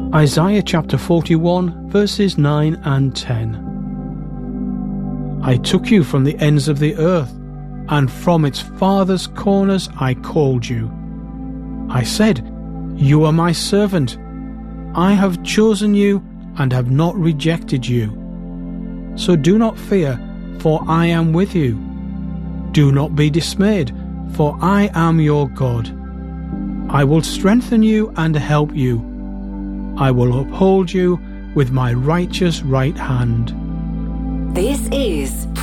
Isaiah chapter 41 verses 9 and 10. I took you from the ends of the earth, and from its farthest corners I called you. I said, you are my servant. I have chosen you and have not rejected you. So do not fear, for I am with you. Do not be dismayed, for I am your God. I will strengthen you and help you. I will uphold you with my righteous right hand. This is